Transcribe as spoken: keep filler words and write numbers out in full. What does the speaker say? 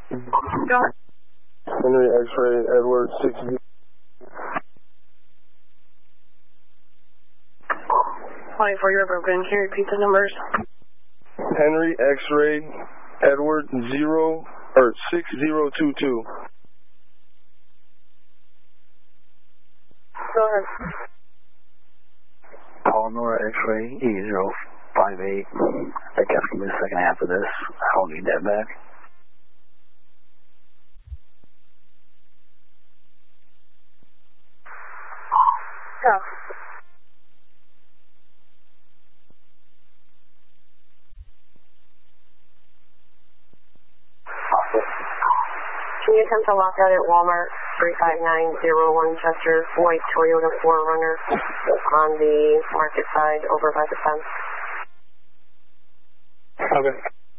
Go ahead. Henry X-ray Edward six zero. twenty-four, you're broken. Can you repeat the numbers? Henry X-ray Edward zero or six zero two two. Go ahead. Palmora X-ray E zero five eight. I guess give me the second half of this. I'll need that back. Go. Can you attempt to lock out at Walmart three five nine zero one Chester, white Toyota four runner on the market side over by the fence? Okay.